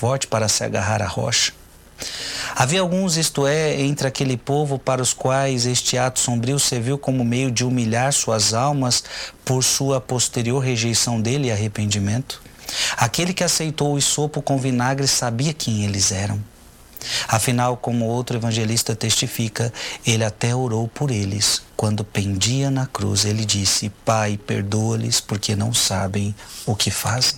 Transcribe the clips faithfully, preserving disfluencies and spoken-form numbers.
forte para se agarrar à rocha. Havia alguns, isto é, entre aquele povo para os quais este ato sombrio serviu como meio de humilhar suas almas por sua posterior rejeição dele e arrependimento. Aquele que aceitou o hisopo com vinagre sabia quem eles eram. Afinal, como outro evangelista testifica, ele até orou por eles. Quando pendia na cruz, ele disse: Pai, perdoa-lhes, porque não sabem o que fazem.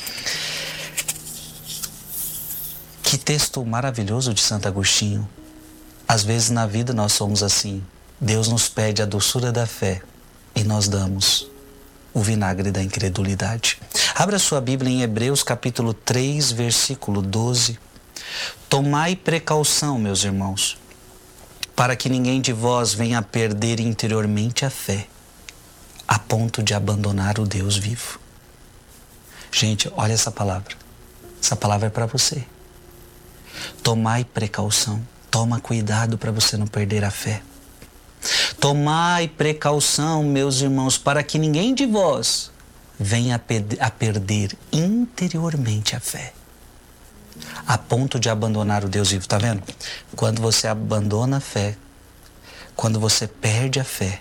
Que texto maravilhoso de Santo Agostinho. Às vezes na vida nós somos assim. Deus nos pede a doçura da fé e nós damos o vinagre da incredulidade. Abra sua Bíblia em Hebreus capítulo três, versículo doze. Tomai precaução, meus irmãos, para que ninguém de vós venha a perder interiormente a fé, a ponto de abandonar o Deus vivo. Gente, olha essa palavra. Essa palavra é para você. Tomai precaução. Toma cuidado para você não perder a fé. Tomai precaução, meus irmãos, para que ninguém de vós venha a, pe- a perder interiormente a fé, a ponto de abandonar o Deus vivo. Tá vendo? Quando você abandona a fé, quando você perde a fé,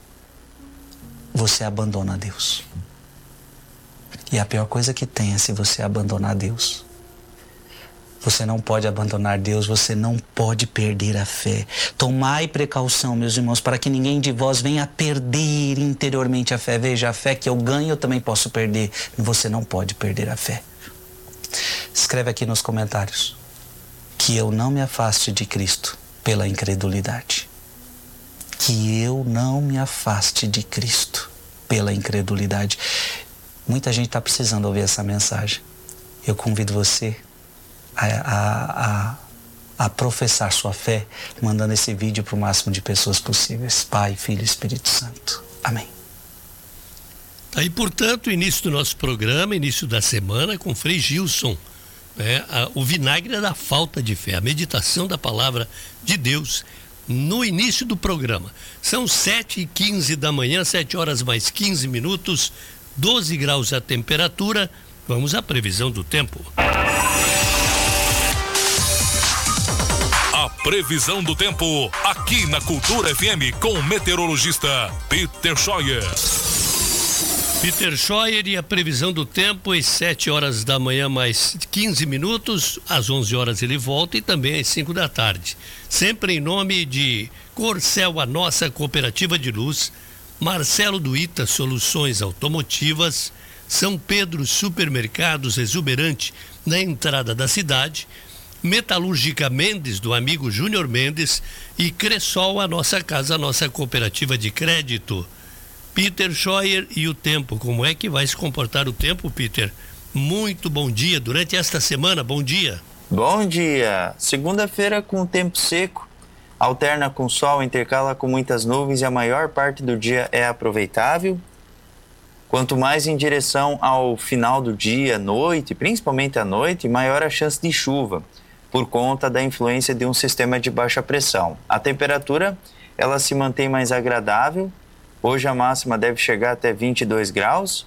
você abandona Deus. E a pior coisa que tem é se você abandonar Deus. Você não pode abandonar Deus, você não pode perder a fé. Tomai precaução, meus irmãos, para que ninguém de vós venha a perder interiormente a fé. Veja, a fé que eu ganho eu também posso perder. Você não pode perder a fé. Escreve aqui nos comentários: que eu não me afaste de Cristo pela incredulidade. Que eu não me afaste de Cristo pela incredulidade. Muita gente está precisando ouvir essa mensagem. Eu convido você a, a, a, a professar sua fé, mandando esse vídeo para o máximo de pessoas possíveis. Pai, Filho e Espírito Santo. Amém. Aí, portanto, início do nosso programa, início da semana, com Frei Gilson, né? O vinagre da falta de fé, a meditação da palavra de Deus no início do programa. São sete e quinze da manhã, sete horas mais quinze minutos, doze graus a temperatura. Vamos à previsão do tempo. A previsão do tempo aqui na Cultura F M com o meteorologista Peter Scheuer. Peter Scheuer, e a previsão do tempo às sete horas da manhã mais quinze minutos, às onze horas ele volta e também às cinco da tarde. Sempre em nome de Corcel, a nossa cooperativa de luz, Marcelo do Ita Soluções Automotivas, São Pedro Supermercados Exuberante na entrada da cidade, Metalúrgica Mendes do amigo Júnior Mendes e Cressol, a nossa casa, a nossa cooperativa de crédito. Peter Scheuer, e o tempo, como é que vai se comportar o tempo, Peter? Muito bom dia durante esta semana, bom dia. Bom dia, segunda-feira com tempo seco, alterna com sol, intercala com muitas nuvens e a maior parte do dia é aproveitável. Quanto mais em direção ao final do dia, noite, principalmente à noite, maior a chance de chuva, por conta da influência de um sistema de baixa pressão. A temperatura, ela se mantém mais agradável. Hoje a máxima deve chegar até vinte e dois graus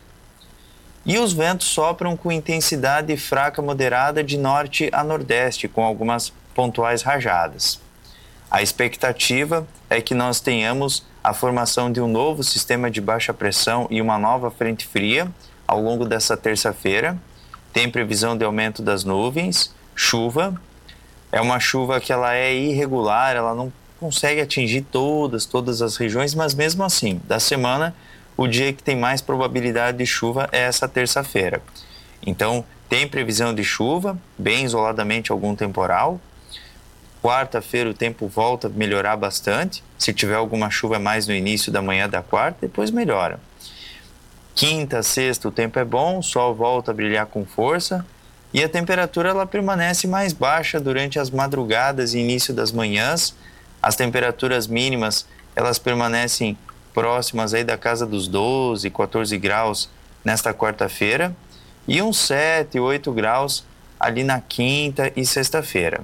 e os ventos sopram com intensidade fraca moderada de norte a nordeste, com algumas pontuais rajadas. A expectativa é que nós tenhamos a formação de um novo sistema de baixa pressão e uma nova frente fria ao longo dessa terça-feira. Tem previsão de aumento das nuvens, chuva. É uma chuva que ela é irregular, ela não consegue atingir todas, todas as regiões, mas mesmo assim, da semana, o dia que tem mais probabilidade de chuva é essa terça-feira. Então, tem previsão de chuva, bem isoladamente algum temporal. Quarta-feira o tempo volta a melhorar bastante. Se tiver alguma chuva mais no início da manhã da quarta, depois melhora. Quinta, sexta o tempo é bom, o sol volta a brilhar com força e a temperatura ela permanece mais baixa durante as madrugadas e início das manhãs. As temperaturas mínimas, elas permanecem próximas aí da casa dos doze, quatorze graus nesta quarta-feira e uns sete, oito graus ali na quinta e sexta-feira.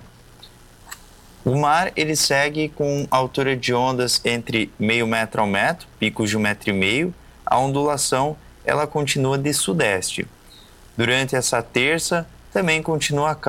O mar, ele segue com altura de ondas entre meio metro ao metro, picos de um metro e meio. A ondulação, ela continua de sudeste. Durante essa terça, também continua